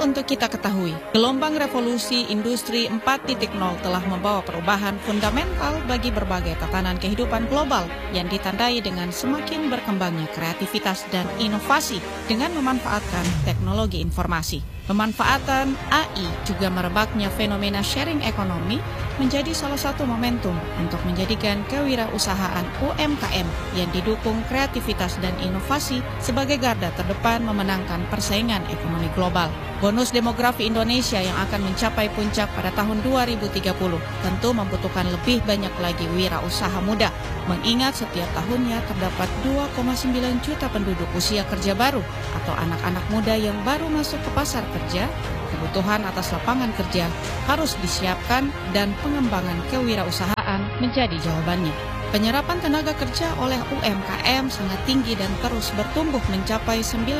untuk kita ketahui, gelombang revolusi industri 4.0 telah membawa perubahan fundamental bagi berbagai tatanan kehidupan global yang ditandai dengan semakin berkembangnya kreativitas dan inovasi dengan memanfaatkan teknologi informasi. Pemanfaatan AI juga merebaknya fenomena sharing ekonomi menjadi salah satu momentum untuk menjadikan kewirausahaan UMKM yang didukung kreativitas dan inovasi sebagai garda terdepan memenangkan persaingan ekonomi global. Bonus demografi Indonesia yang akan mencapai puncak pada tahun 2030 tentu membutuhkan lebih banyak lagi wirausaha muda. Mengingat setiap tahunnya terdapat 2,9 juta penduduk usia kerja baru atau anak-anak muda yang baru masuk ke pasar kerja, kebutuhan atas lapangan kerja harus disiapkan dan pengembangan kewirausahaan menjadi jawabannya. Penyerapan tenaga kerja oleh UMKM sangat tinggi dan terus bertumbuh mencapai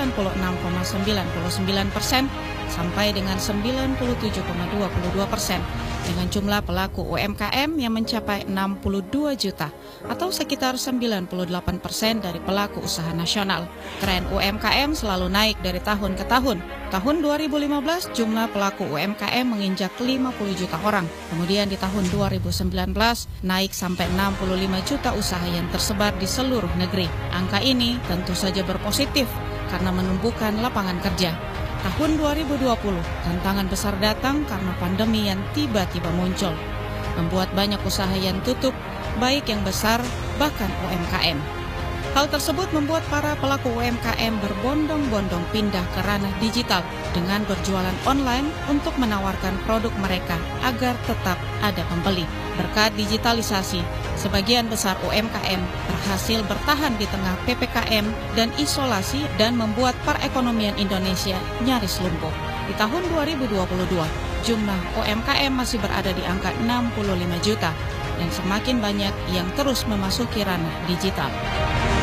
96,99% sampai dengan 97,22% dengan jumlah pelaku UMKM yang mencapai 62 juta atau sekitar 98% dari pelaku usaha nasional. Tren UMKM selalu naik dari tahun ke tahun. Tahun 2015 jumlah pelaku UMKM menginjak 50 juta orang. Kemudian di tahun 2019 naik sampai 65 juta usaha yang tersebar di seluruh negeri. Angka ini tentu saja berpositif karena menumbuhkan lapangan kerja. Tahun 2020, tantangan besar datang karena pandemi yang tiba-tiba muncul, membuat banyak usaha yang tutup, baik yang besar, bahkan UMKM. Hal tersebut membuat para pelaku UMKM berbondong-bondong pindah ke ranah digital dengan berjualan online untuk menawarkan produk mereka agar tetap ada pembeli. Berkat digitalisasi, sebagian besar UMKM berhasil bertahan di tengah PPKM dan isolasi dan membuat perekonomian Indonesia nyaris lumpuh. Di tahun 2022, jumlah UMKM masih berada di angka 65 juta dan semakin banyak yang terus memasuki ranah digital.